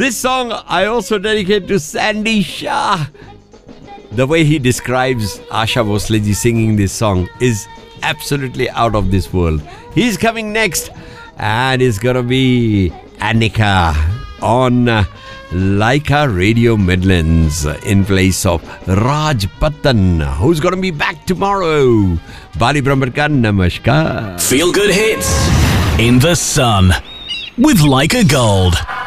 This song I also dedicate to Sandy Shah. The way he describes Asha Bhosle ji singing this song is absolutely out of this world. He's coming next, and it's gonna be Annika on Laika Radio Midlands in place of Raj Patan, who's gonna be back tomorrow. Bali Brahman ka namaskar. Feel good hits in the sun with Laika Gold.